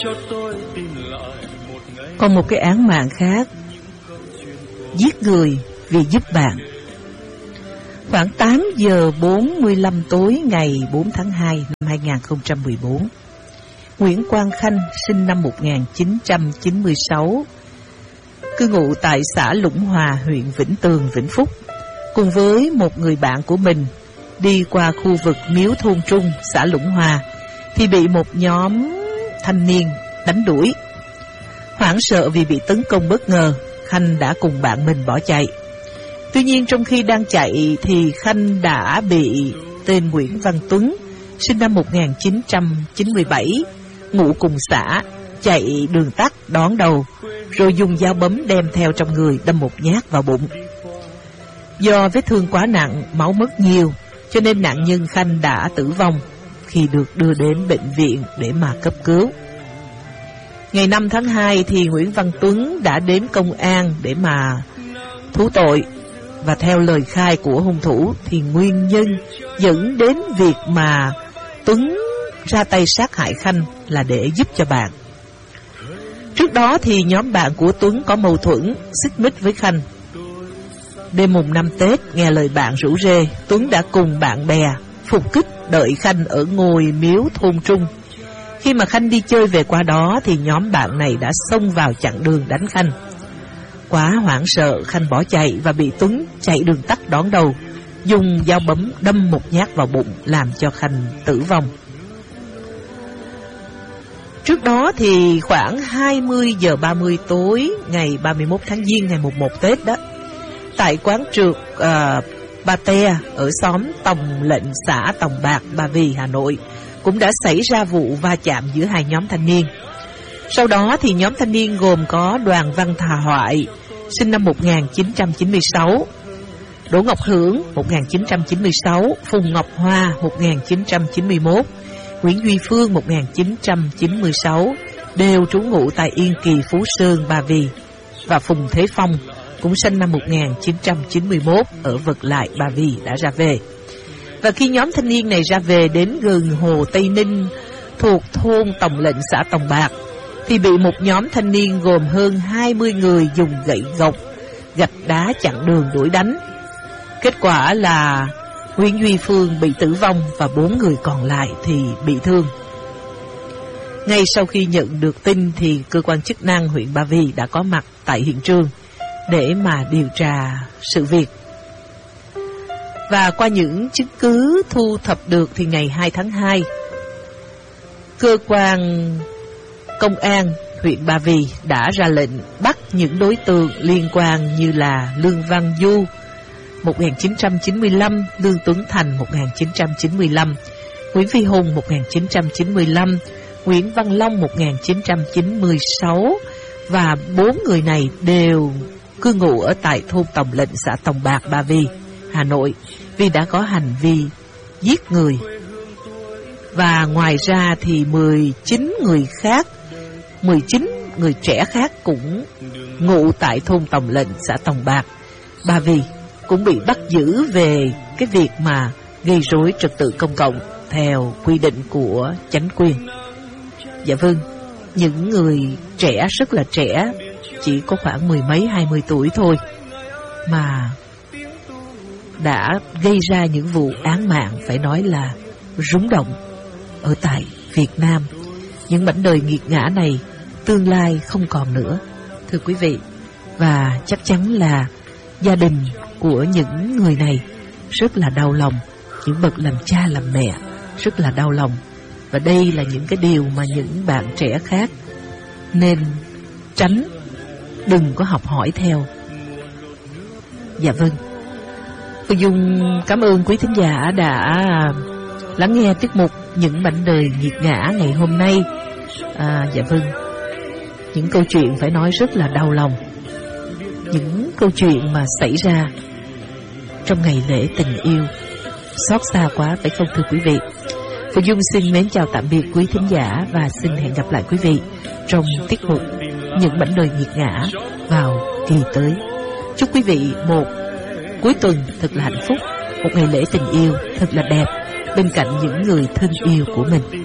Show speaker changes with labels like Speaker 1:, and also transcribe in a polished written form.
Speaker 1: Còn một cái án mạng khác, giết người vì giúp bạn. Khoảng 8 giờ 45 tối ngày 4 tháng 2 năm 2014, Nguyễn Quang Khanh sinh năm 1996, cư ngụ tại xã Lũng Hòa, huyện Vĩnh Tường, Vĩnh Phúc, cùng với một người bạn của mình đi qua khu vực Miếu Thôn Trung, xã Lũng Hòa, thì bị một nhóm thanh niên đánh đuổi. Hoảng sợ vì bị tấn công bất ngờ, Khanh đã cùng bạn mình bỏ chạy. Tuy nhiên trong khi đang chạy thì Khanh đã bị tên Nguyễn Văn Tuấn, sinh năm 1997, ngụ cùng xã, chạy đường tắt đón đầu, rồi dùng dao bấm đem theo trong người đâm một nhát vào bụng. Do vết thương quá nặng, máu mất nhiều, cho nên nạn nhân Khanh đã tử vong khi được đưa đến bệnh viện để mà cấp cứu. Ngày 5 tháng 2 thì Nguyễn Văn Tuấn đã đến công an để mà thú tội. Và theo lời khai của hung thủ thì nguyên nhân dẫn đến việc mà Tuấn ra tay sát hại Khanh là để giúp cho bạn. Trước đó thì nhóm bạn của Tuấn có mâu thuẫn, xích mích với Khanh. Đêm mùng 5 Tết, nghe lời bạn rủ rê, Tuấn đã cùng bạn bè phục kích đợi Khanh ở ngôi Miếu Thôn Trung. Khi mà Khanh đi chơi về qua đó thì nhóm bạn này đã xông vào chặn đường đánh Khanh. Quá hoảng sợ, Khanh bỏ chạy và bị Tuấn chạy đường tắt đón đầu, dùng dao bấm đâm một nhát vào bụng làm cho Khanh tử vong. Trước đó thì khoảng 20 giờ 30 tối ngày 31 tháng Giêng, ngày mùng 1 Tết đó, tại quán trượt Ba Te ở xóm Tòng Lệnh, xã Tòng Bạc, Ba Vì, Hà Nội, cũng đã xảy ra vụ va chạm giữa hai nhóm thanh niên. Sau đó thì nhóm thanh niên gồm có Đoàn Văn Thà Hoại, sinh năm 1996, Đỗ Ngọc Hưởng, 1996, Phùng Ngọc Hoa, 1991, Nguyễn Duy Phương, 1996, đều trú ngụ tại Yên Kỳ, Phú Sơn, Ba Vì, và Phùng Thế Phong, cũng sinh năm 1991, ở Vật Lại, Ba Vì, đã ra về. Và khi nhóm thanh niên này ra về đến gần hồ Tây Ninh thuộc thôn Tòng Lệnh, xã Tòng Bạc, thì bị một nhóm thanh niên gồm hơn 20 người dùng gậy gộc, gạch đá chặn đường đuổi đánh. Kết quả là Nguyễn Duy Phương bị tử vong và 4 người còn lại thì bị thương. Ngay sau khi nhận được tin thì cơ quan chức năng huyện Ba Vì đã có mặt tại hiện trường để mà điều tra sự việc. Và qua những chứng cứ thu thập được thì ngày 2 tháng 2, cơ quan công an huyện Ba Vì đã ra lệnh bắt những đối tượng liên quan như là Lương Văn Du, 1995, Lương Tuấn Thành, 1995, Nguyễn Phi Hùng, 1995, Nguyễn Văn Long, 1996, và 4 người này đều cư ngụ ở tại thôn Tòng Lệnh, xã Tòng Bạc, Ba Vì, Hà Nội, vì đã có hành vi giết người. Và ngoài ra thì 19 người trẻ khác cũng ngụ tại thôn Tòng Lệnh, xã Tòng Bạc, Ba Vì, cũng bị bắt giữ về cái việc mà gây rối trật tự công cộng theo quy định của chánh quyền. Dạ vâng, những người trẻ, rất là trẻ, chỉ có khoảng 10 mấy 20 tuổi thôi, mà đã gây ra những vụ án mạng phải nói là rúng động ở tại Việt Nam. Những mảnh đời nghiệt ngã này tương lai không còn nữa, thưa quý vị. Và chắc chắn là gia đình của những người này rất là đau lòng, những bậc làm cha làm mẹ rất là đau lòng. Và đây là những cái điều mà những bạn trẻ khác nên tránh, đừng có học hỏi theo. Dạ vâng, Phương Dung cảm ơn quý thính giả đã lắng nghe tiết mục Những mảnh đời nghiệt ngã ngày hôm nay. Dạ vâng, những câu chuyện phải nói rất là đau lòng, những câu chuyện mà xảy ra trong ngày lễ tình yêu, xót xa quá phải không thưa quý vị? Phương Dung xin mến chào tạm biệt quý thính giả và xin hẹn gặp lại quý vị trong tiết mục Những mảnh đời nghiệt ngã vào kỳ tới. Chúc quý vị một cuối tuần thật là hạnh phúc, một ngày lễ tình yêu thật là đẹp bên cạnh những người thân yêu của mình.